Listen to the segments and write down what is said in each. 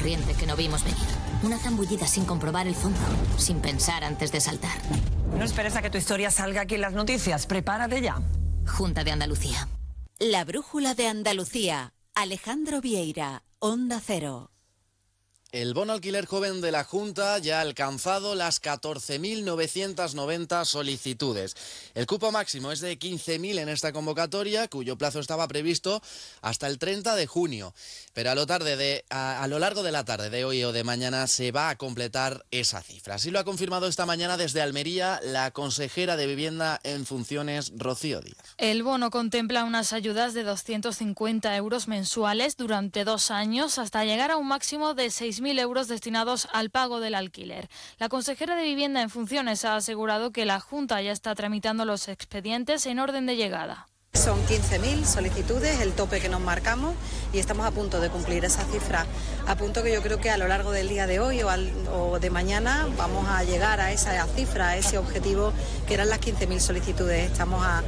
corriente que no vimos venir. Una zambullida sin comprobar el fondo, sin pensar antes de saltar. No esperes a que tu historia salga aquí en las noticias. Prepárate ya. Junta de Andalucía. La brújula de Andalucía. Alejandro Vieira, Onda Cero. El bono alquiler joven de la Junta ya ha alcanzado las 14.990 solicitudes. El cupo máximo es de 15.000 en esta convocatoria, cuyo plazo estaba previsto hasta el 30 de junio. Pero a lo largo de la tarde de hoy o de mañana se va a completar esa cifra. Así lo ha confirmado esta mañana desde Almería la consejera de Vivienda en funciones, Rocío Díaz. El bono contempla unas ayudas de 250 euros mensuales durante 2 años hasta llegar a un máximo de 6.000 euros destinados al pago del alquiler. La consejera de Vivienda en funciones ha asegurado que la Junta ya está tramitando los expedientes en orden de llegada. Son 15.000 solicitudes, el tope que nos marcamos, y estamos a punto de cumplir esa cifra. A punto que yo creo que a lo largo del día de hoy o de mañana vamos a llegar a esa cifra, a ese objetivo que eran las 15.000 solicitudes. Estamos a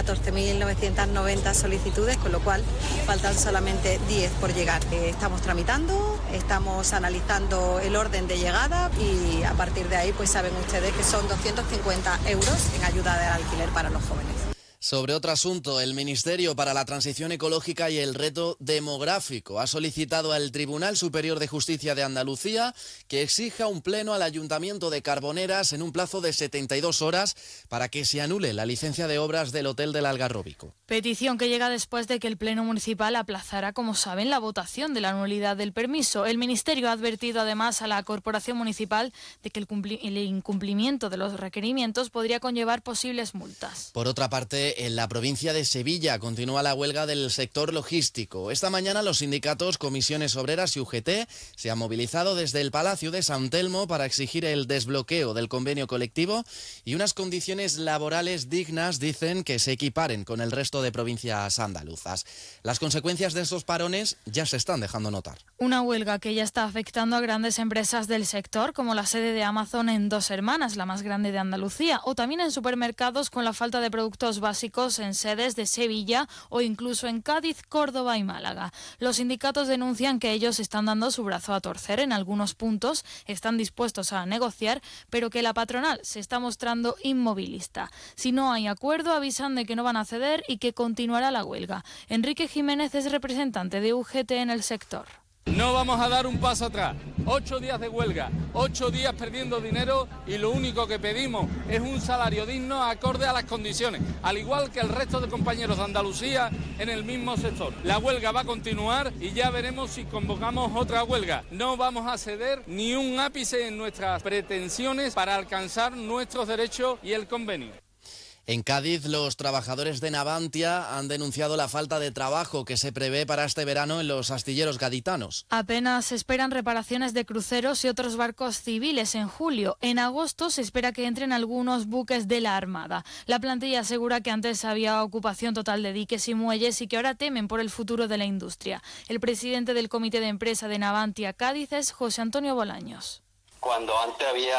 14.990 solicitudes, con lo cual faltan solamente 10 por llegar. Estamos tramitando, estamos analizando el orden de llegada y a partir de ahí pues saben ustedes que son 250 euros en ayuda del alquiler para los jóvenes. Sobre otro asunto, el Ministerio para la Transición Ecológica y el Reto Demográfico ha solicitado al Tribunal Superior de Justicia de Andalucía que exija un pleno al Ayuntamiento de Carboneras en un plazo de 72 horas para que se anule la licencia de obras del Hotel del Algarrobico. Petición que llega después de que el Pleno Municipal aplazara, como saben, la votación de la nulidad del permiso. El Ministerio ha advertido además a la Corporación Municipal de que el incumplimiento de los requerimientos podría conllevar posibles multas. Por otra parte, en la provincia de Sevilla continúa la huelga del sector logístico. Esta mañana los sindicatos Comisiones Obreras y UGT se han movilizado desde el Palacio de San Telmo para exigir el desbloqueo del convenio colectivo y unas condiciones laborales dignas, dicen, que se equiparen con el resto de provincias andaluzas. Las consecuencias de estos parones ya se están dejando notar. Una huelga que ya está afectando a grandes empresas del sector, como la sede de Amazon en Dos Hermanas, la más grande de Andalucía, o también en supermercados con la falta de productos básicos en sedes de Sevilla o incluso en Cádiz, Córdoba y Málaga. Los sindicatos denuncian que ellos están dando su brazo a torcer en algunos puntos, están dispuestos a negociar, pero que la patronal se está mostrando inmovilista. Si no hay acuerdo, avisan de que no van a ceder y que continuará la huelga. Enrique Jiménez es representante de UGT en el sector. No vamos a dar un paso atrás. 8 días de huelga, 8 días perdiendo dinero y lo único que pedimos es un salario digno acorde a las condiciones, al igual que el resto de compañeros de Andalucía en el mismo sector. La huelga va a continuar y ya veremos si convocamos otra huelga. No vamos a ceder ni un ápice en nuestras pretensiones para alcanzar nuestros derechos y el convenio. En Cádiz, los trabajadores de Navantia han denunciado la falta de trabajo que se prevé para este verano en los astilleros gaditanos. Apenas esperan reparaciones de cruceros y otros barcos civiles en julio. En agosto se espera que entren algunos buques de la Armada. La plantilla asegura que antes había ocupación total de diques y muelles y que ahora temen por el futuro de la industria. El presidente del Comité de Empresa de Navantia Cádiz es José Antonio Bolaños. Cuando antes había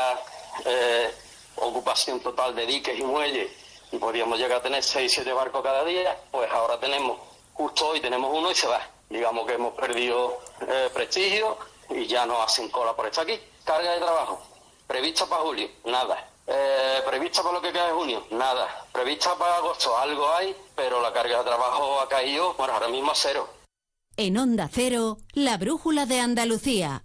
ocupación total de diques y muelles y podíamos llegar a tener 6-7 barcos cada día, pues ahora tenemos, justo hoy tenemos uno y se va. Digamos que hemos perdido prestigio y ya no hacen cola por estar aquí. Carga de trabajo, prevista para julio, nada. Prevista para lo que queda de junio, nada. Prevista para agosto, algo hay, pero la carga de trabajo ha caído, bueno, ahora mismo a 0. En Onda Cero, la brújula de Andalucía.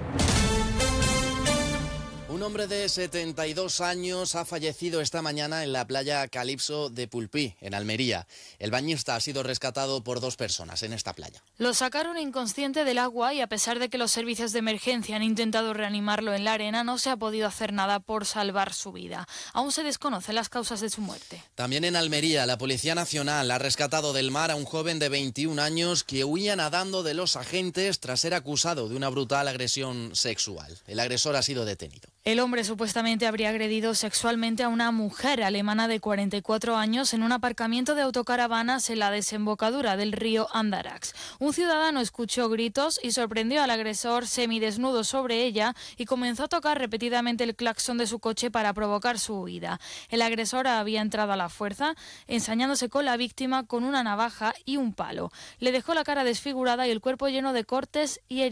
Un hombre de 72 años ha fallecido esta mañana en la playa Calipso de Pulpí, en Almería. El bañista ha sido rescatado por 2 personas en esta playa. Lo sacaron inconsciente del agua y a pesar de que los servicios de emergencia han intentado reanimarlo en la arena, no se ha podido hacer nada por salvar su vida. Aún se desconocen las causas de su muerte. También en Almería, la Policía Nacional ha rescatado del mar a un joven de 21 años que huía nadando de los agentes tras ser acusado de una brutal agresión sexual. El agresor ha sido detenido. El hombre supuestamente habría agredido sexualmente a una mujer alemana de 44 años en un aparcamiento de autocaravanas en la desembocadura del río Andarax. Un ciudadano escuchó gritos y sorprendió al agresor semidesnudo sobre ella y comenzó a tocar repetidamente el claxon de su coche para provocar su huida. El agresor había entrado a la fuerza, ensañándose con la víctima con una navaja y un palo. Le dejó la cara desfigurada y el cuerpo lleno de cortes y heridas.